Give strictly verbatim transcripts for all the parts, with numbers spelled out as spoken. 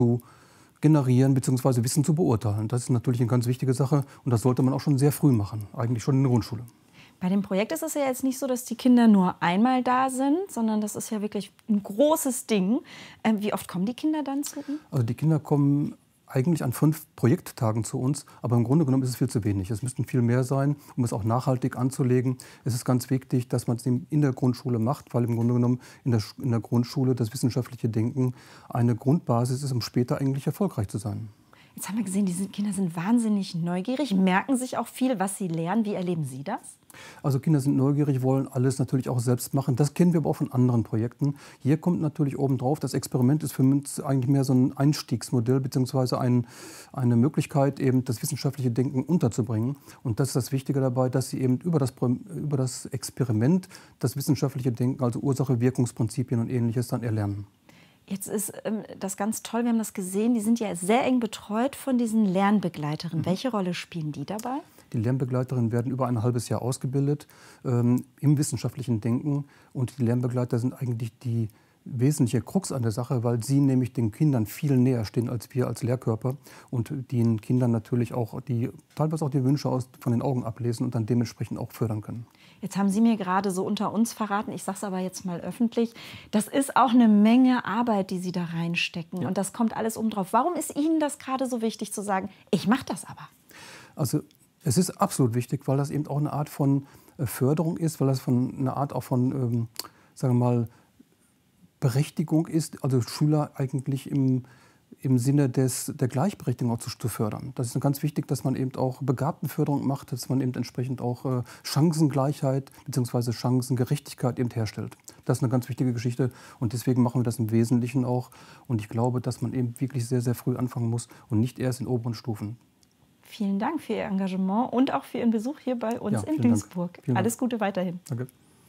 zu generieren bzw. Wissen zu beurteilen. Das ist natürlich eine ganz wichtige Sache und das sollte man auch schon sehr früh machen, eigentlich schon in der Grundschule. Bei dem Projekt ist es ja jetzt nicht so, dass die Kinder nur einmal da sind, sondern das ist ja wirklich ein großes Ding. Ähm, wie oft kommen die Kinder dann zu Ihnen? Also die Kinder kommen eigentlich an fünf Projekttagen zu uns, aber im Grunde genommen ist es viel zu wenig. Es müssten viel mehr sein, um es auch nachhaltig anzulegen. Es ist ganz wichtig, dass man es in der Grundschule macht, weil im Grunde genommen in der, in der Grundschule das wissenschaftliche Denken eine Grundbasis ist, um später eigentlich erfolgreich zu sein. Jetzt haben wir gesehen, diese Kinder sind wahnsinnig neugierig, merken sich auch viel, was sie lernen. Wie erleben Sie das? Also Kinder sind neugierig, wollen alles natürlich auch selbst machen. Das kennen wir aber auch von anderen Projekten. Hier kommt natürlich obendrauf, das Experiment ist für uns eigentlich mehr so ein Einstiegsmodell bzw. ein, eine Möglichkeit, eben das wissenschaftliche Denken unterzubringen. Und das ist das Wichtige dabei, dass sie eben über das, über das Experiment das wissenschaftliche Denken, also Ursache-Wirkungsprinzipien und Ähnliches dann erlernen. Jetzt ist ähm, das ganz toll, wir haben das gesehen, die sind ja sehr eng betreut von diesen Lernbegleiterinnen. Mhm. Welche Rolle spielen die dabei? Die Lernbegleiterinnen werden über ein halbes Jahr ausgebildet ähm, im wissenschaftlichen Denken. Und die Lernbegleiter sind eigentlich die wesentliche Krux an der Sache, weil sie nämlich den Kindern viel näher stehen als wir als Lehrkörper und den Kindern natürlich auch die, teilweise auch die Wünsche aus, von den Augen ablesen und dann dementsprechend auch fördern können. Jetzt haben Sie mir gerade so unter uns verraten, ich sage es aber jetzt mal öffentlich, das ist auch eine Menge Arbeit, die Sie da reinstecken. Ja. Und das kommt alles oben drauf. Warum ist Ihnen das gerade so wichtig zu sagen, ich mache das aber? Also es ist absolut wichtig, weil das eben auch eine Art von Förderung ist, weil das von eine Art auch von, ähm, sagen wir mal, Berechtigung ist, also Schüler eigentlich im, im Sinne des, der Gleichberechtigung auch zu, zu fördern. Das ist ganz wichtig, dass man eben auch Begabtenförderung macht, dass man eben entsprechend auch äh, Chancengleichheit bzw. Chancengerechtigkeit eben herstellt. Das ist eine ganz wichtige Geschichte und deswegen machen wir das im Wesentlichen auch. Und ich glaube, dass man eben wirklich sehr, sehr früh anfangen muss und nicht erst in oberen Stufen. Vielen Dank für Ihr Engagement und auch für Ihren Besuch hier bei uns ja, in Duisburg. Alles Gute weiterhin. Danke.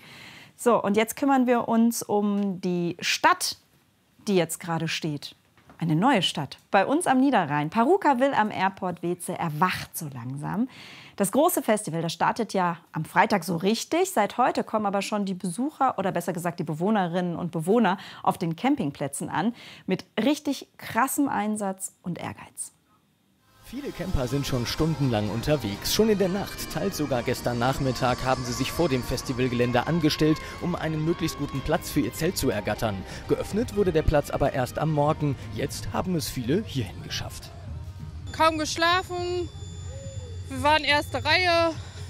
So, und jetzt kümmern wir uns um die Stadt, die jetzt gerade steht. Eine neue Stadt. Bei uns am Niederrhein. Parukaville am Airport Weeze erwacht so langsam. Das große Festival, das startet ja am Freitag so richtig. Seit heute kommen aber schon die Besucher oder besser gesagt die Bewohnerinnen und Bewohner auf den Campingplätzen an. Mit richtig krassem Einsatz und Ehrgeiz. Viele Camper sind schon stundenlang unterwegs. Schon in der Nacht, teils sogar gestern Nachmittag, haben sie sich vor dem Festivalgelände angestellt, um einen möglichst guten Platz für ihr Zelt zu ergattern. Geöffnet wurde der Platz aber erst am Morgen. Jetzt haben es viele hierhin geschafft. Kaum geschlafen, wir waren erste Reihe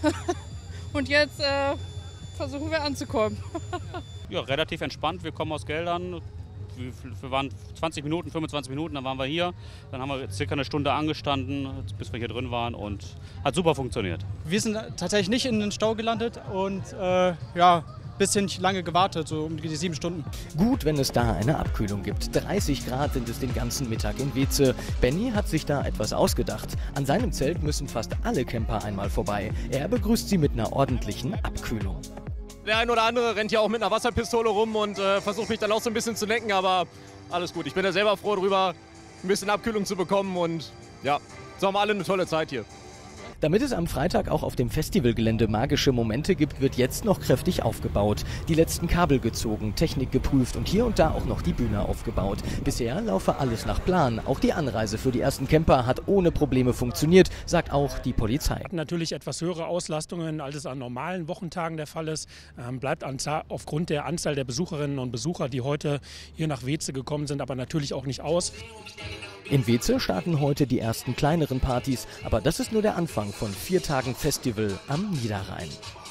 und jetzt äh, versuchen wir anzukommen. Ja, relativ entspannt. Wir kommen aus Geldern. Wir waren zwanzig Minuten, fünfundzwanzig Minuten, dann waren wir hier. Dann haben wir circa eine Stunde angestanden, bis wir hier drin waren und hat super funktioniert. Wir sind tatsächlich nicht in den Stau gelandet und äh, ja, ein bisschen lange gewartet, so um die sieben Stunden. Gut, wenn es da eine Abkühlung gibt. dreißig Grad sind es den ganzen Mittag in Weeze. Benny hat sich da etwas ausgedacht. An seinem Zelt müssen fast alle Camper einmal vorbei. Er begrüßt sie mit einer ordentlichen Abkühlung. Der ein oder andere rennt ja auch mit einer Wasserpistole rum und äh, versucht mich dann auch so ein bisschen zu lenken, aber alles gut. Ich bin ja selber froh drüber, ein bisschen Abkühlung zu bekommen und ja, so haben wir alle eine tolle Zeit hier. Damit es am Freitag auch auf dem Festivalgelände magische Momente gibt, wird jetzt noch kräftig aufgebaut. Die letzten Kabel gezogen, Technik geprüft und hier und da auch noch die Bühne aufgebaut. Bisher laufe alles nach Plan. Auch die Anreise für die ersten Camper hat ohne Probleme funktioniert, sagt auch die Polizei. Natürlich etwas höhere Auslastungen, als es an normalen Wochentagen der Fall ist. Ähm, bleibt aufgrund der Anzahl der Besucherinnen und Besucher, die heute hier nach Weeze gekommen sind, aber natürlich auch nicht aus. In Weeze starten heute die ersten kleineren Partys, aber das ist nur der Anfang von vier Tagen Festival am Niederrhein.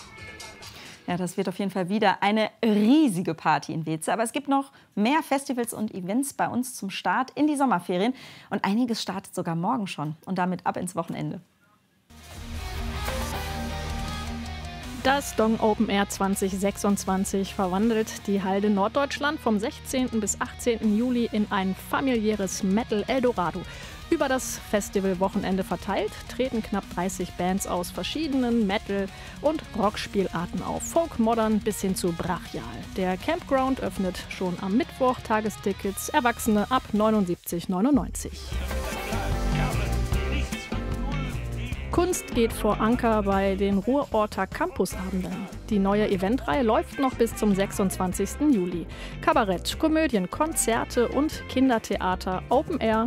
Ja, das wird auf jeden Fall wieder eine riesige Party in Weeze. Aber es gibt noch mehr Festivals und Events bei uns zum Start in die Sommerferien. Und einiges startet sogar morgen schon und damit ab ins Wochenende. Das Dong Open Air zwanzig sechsundzwanzig verwandelt die Halde Norddeutschland vom sechzehnten bis achtzehnten Juli in ein familiäres Metal Eldorado. Über das Festivalwochenende verteilt treten knapp dreißig Bands aus verschiedenen Metal- und Rockspielarten auf. Folk, Modern bis hin zu Brachial. Der Campground öffnet schon am Mittwoch. Tagestickets Erwachsene ab neunundsiebzig neunundneunzig. Kunst geht vor Anker bei den Ruhrorter Campusabenden. Die neue Eventreihe läuft noch bis zum sechsundzwanzigsten Juli. Kabarett, Komödien, Konzerte und Kindertheater Open Air